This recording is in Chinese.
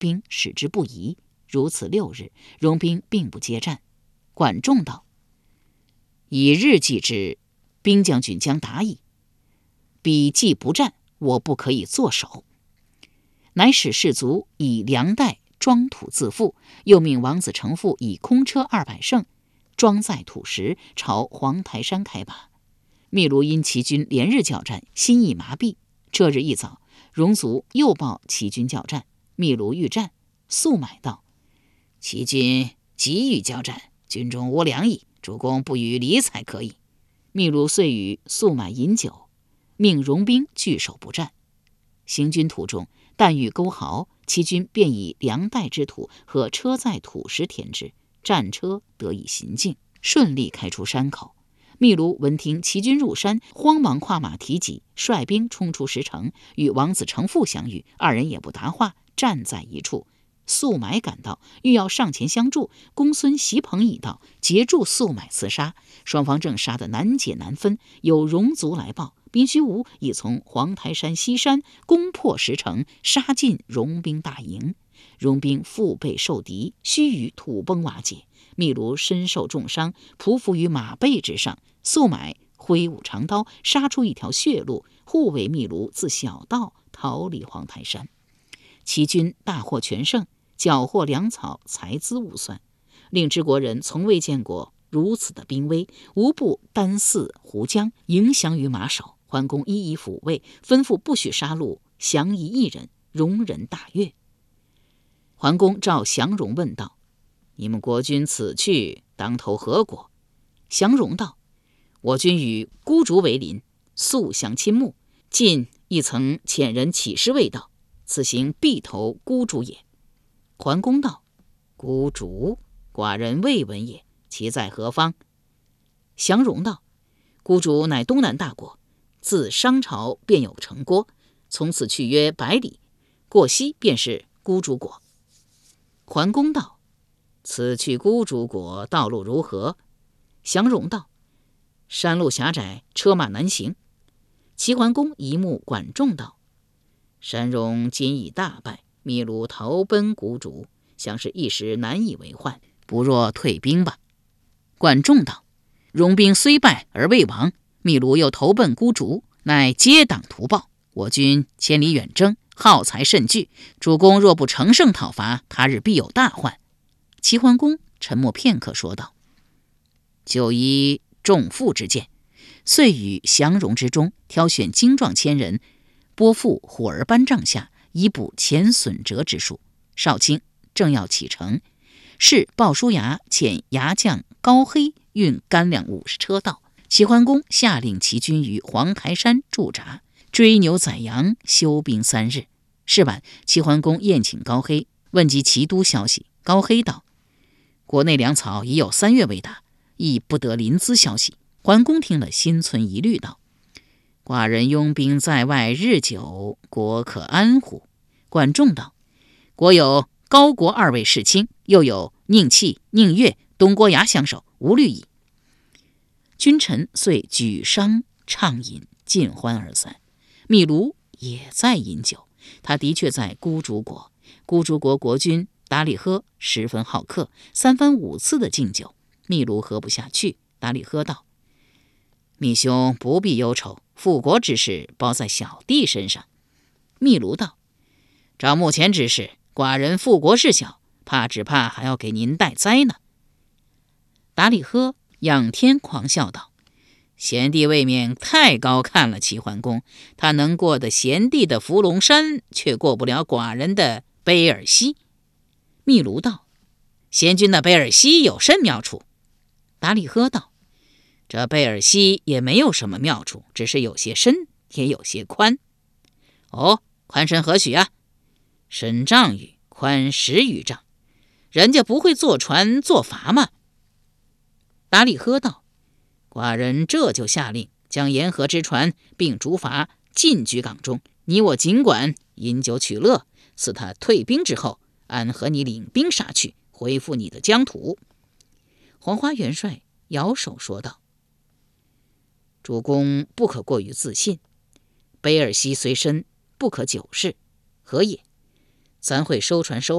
兵使之不疑。如此6日，戎兵并不接战。管仲道：以日计之，兵将军将达矣。彼既不战，我不可以坐守。乃使士卒以粮袋装土自负，又命王子成父以空车200乘装载土石，朝黄台山开拔。秘卢因齐军连日交战，心已麻痹。这日一早，戎卒又报齐军交战，秘卢欲战。宿买道：齐军急欲交战，军中无粮矣，主公不予理睬可以。秘卢遂与宿买饮酒，命戎兵据守不战。行军途中，但遇沟壕，齐军便以粮袋之土和车载土石填之，战车得以行进，顺利开出山口。秘卢闻听齐军入山，慌忙跨马提戟，率兵冲出石城，与王子成父相遇，二人也不答话，站在一处。宿买赶到，欲要上前相助，公孙袭彭已到，截住宿买厮杀，双方正杀得难解难分。有戎卒来报，宾虚无已从黄台山西山攻破石城，杀进戎兵大营。戎兵腹背受敌，须臾土崩瓦解。秘卢身受重伤，匍匐于马背之上。宿买挥舞长刀，杀出一条血路，护卫秘卢自小道逃离黄台山。齐军大获全胜，缴获粮草，财资无算，令之国人从未见过如此的兵威，无不单似胡将，迎降于马首。桓公一一抚慰，吩咐不许杀戮，降夷1人。戎人大悦。桓公召降戎问道：你们国君此去当投何国？降戎道：我军与孤竹为邻，素相亲睦，近亦曾遣人起师未到，此行必投孤竹也。桓公道：孤竹，寡人未闻也，其在何方？降戎道：孤竹乃东南大国，自商朝便有城郭，从此去约100里，过西便是孤竹国。桓公道：此去孤竹国道路如何？降戎道：山路狭窄，车马难行。齐桓公一目管仲道：山戎今已大败，秘卢逃奔孤竹，想是一时难以为患，不若退兵吧。管仲道：戎兵虽败而未亡，秘卢又投奔孤竹，乃结党图报，我军千里远征，耗财甚巨，主公若不乘胜讨伐，他日必有大患。齐桓公沉默片刻，说道：就依仲父之见，遂与降戎之中挑选精壮千人，拨付虎儿班帐下，以补前损折之数。少卿正要启程，是鲍叔牙遣牙将高黑运干粮50车到。齐桓公下令齐军于黄台山驻扎，追牛宰羊，休兵3日。是晚，齐桓公宴请高黑，问及齐都消息。高黑道：国内粮草已有3月未达，亦不得临淄消息。桓公听了，心存疑虑，道：寡人拥兵在外日久，国可安乎？管仲道：国有高国2位世卿，又有宁戚、宁越、东郭牙相守，无虑矣。君臣遂举觞畅饮，尽欢而散。秘卢也在饮酒，他的确在孤竹国。孤竹国国君达里呵十分好客，3番5次的敬酒，秘卢喝不下去。达里呵道：密兄不必忧愁，复国之事包在小弟身上。秘卢道：照目前之势，寡人复国事小，只怕还要给您带灾呢。达里呵仰天狂笑道：贤弟未免太高看了齐桓公，他能过得贤弟的伏龙山，却过不了寡人的卑尔西。秘卢道：贤君的卑尔西有甚妙处？达里呵道：这贝尔西也没有什么妙处，只是有些深，也有些宽。哦，宽深何许啊？深丈余，宽10余丈。人家不会坐船坐砝吗？达里呵道：寡人这就下令，将沿河之船并竹筏进居港中，你我尽管饮酒取乐，赐他退兵之后，俺和你领兵杀去，恢复你的疆土。黄花元帅摇手说道：主公不可过于自信，卑尔西虽深，不可久视，何也？咱会收船收